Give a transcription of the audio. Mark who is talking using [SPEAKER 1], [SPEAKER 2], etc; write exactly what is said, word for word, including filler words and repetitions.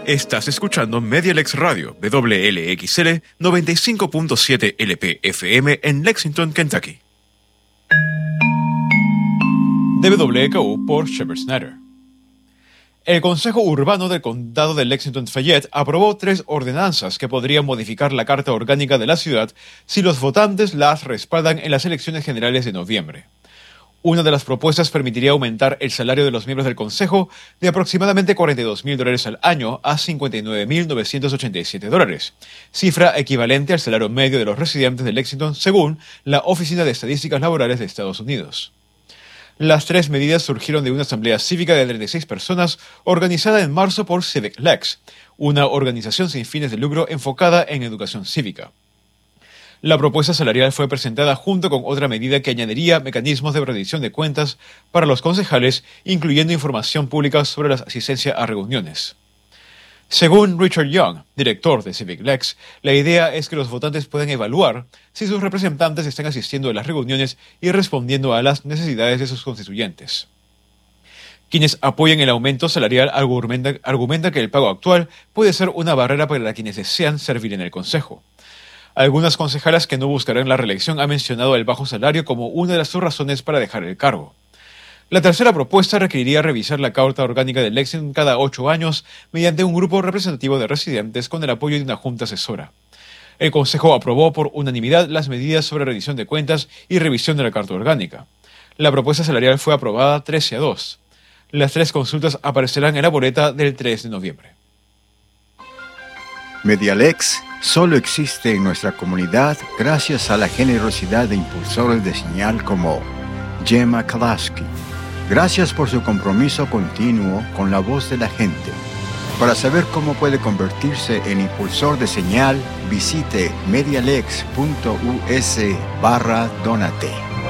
[SPEAKER 1] Estás escuchando Medialex Radio, W L X L noventa y cinco punto siete L P F M en Lexington, Kentucky. D W K U por Shepard Snyder. El Consejo Urbano del Condado de Lexington-Fayette aprobó tres ordenanzas que podrían modificar la Carta Orgánica de la ciudad si los votantes las respaldan en las elecciones generales de noviembre. Una de las propuestas permitiría aumentar el salario de los miembros del Consejo de aproximadamente cuarenta y dos mil dólares al año a cincuenta y nueve mil novecientos ochenta y siete dólares, cifra equivalente al salario medio de los residentes de Lexington según la Oficina de Estadísticas Laborales de Estados Unidos. Las tres medidas surgieron de una asamblea cívica de treinta y seis personas organizada en marzo por Civic Lex, una organización sin fines de lucro enfocada en educación cívica. La propuesta salarial fue presentada junto con otra medida que añadiría mecanismos de rendición de cuentas para los concejales, incluyendo información pública sobre la asistencia a reuniones. Según Richard Young, director de Civic Lex, la idea es que los votantes pueden evaluar si sus representantes están asistiendo a las reuniones y respondiendo a las necesidades de sus constituyentes. Quienes apoyan el aumento salarial argumentan, argumentan que el pago actual puede ser una barrera para quienes desean servir en el Consejo. Algunas concejalas que no buscarán la reelección han mencionado el bajo salario como una de sus razones para dejar el cargo. La tercera propuesta requeriría revisar la Carta Orgánica de Lexington cada ocho años mediante un grupo representativo de residentes con el apoyo de una junta asesora. El Consejo aprobó por unanimidad las medidas sobre rendición de cuentas y revisión de la Carta Orgánica. La propuesta salarial fue aprobada trece a dos. Las tres consultas aparecerán en la boleta del tres de noviembre.
[SPEAKER 2] Medialex solo existe en nuestra comunidad gracias a la generosidad de impulsores de señal como Gemma Kalaski. Gracias por su compromiso continuo con la voz de la gente. Para saber cómo puede convertirse en impulsor de señal, visite medialex punto u s barra donate.